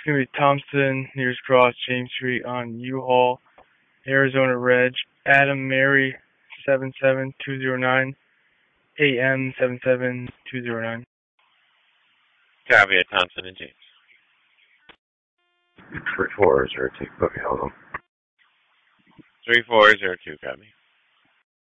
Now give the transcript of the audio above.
It's going to be Thompson, nearest cross, James Street on U-Haul, Arizona Reg, Adam Mary 77209, AM 77209. Copy at Thompson and James. 3402, copy, hold on. 3402, copy.